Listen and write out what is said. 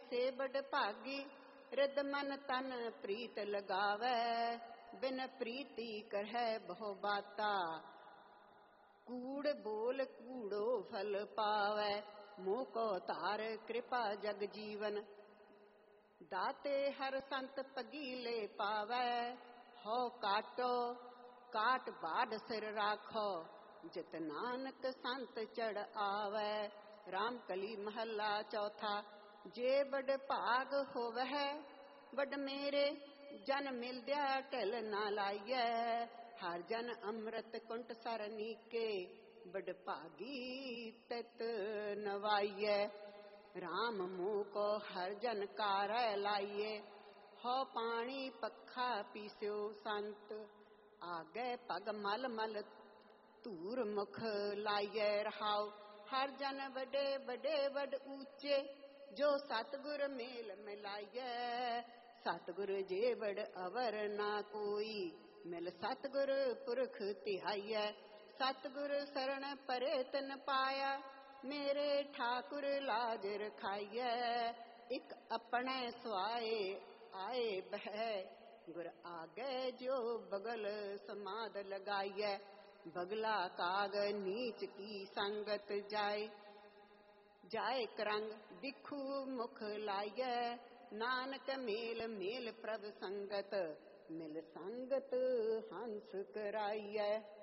से बड़ भागी, रिद मन तन प्रीत लगावै। बिन प्रीति करहै बहु बाता, कूड़ बोल कूड़ो फल पावै। मोह को तार कृपा जग जीवन, दाते हर संत पगीले पावै। हो काटो काट बाढ़ सिर राखो, जित नानक संत चढ़ आवै। राम कली महला चौथा। जे बड़ भाग होवै बड़ मेरे, जन मिलद्या टिल ना लाइयै। हर जन अमृत कुंट सरनी के, बड़ भागी तित नवाइयै। राम मुँह को हर जन कारੈ लाइए, हो पानी पखा पीस्यो संत। आगे पग मल मल धूर मुख लाइए रहाओ। हर जन बड़े बड़े बड़ ऊंचे, जो सतगुर मेल मिलाइए। सतगुर जे बड़ अवर ना कोई, मिल सतगुर पुरख तिहाइयै। सतगुर शरण परे तन पाया, मेरे ठाकुर लाज रखाइयै। एक अपने सुआए आए बह, गुर आगे जो बगल समाद लगाइयै। बगला काग नीच की संगत जाए, जाए करंग दिखू मुख लाइयै। नानक मेल मेल प्रभ संगत, मिल संगत हंस कराइयै।